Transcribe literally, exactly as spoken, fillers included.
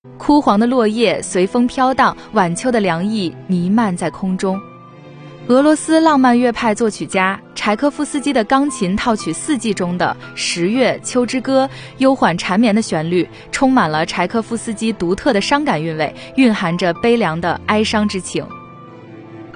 枯黄的落叶随风飘荡，晚秋的凉意弥漫在空中。俄罗斯浪漫乐派作曲家柴科夫斯基的钢琴套曲四季中的《十月秋之歌》，悠缓缠绵的旋律充满了柴科夫斯基独特的伤感韵味，蕴含着悲凉的哀伤之情。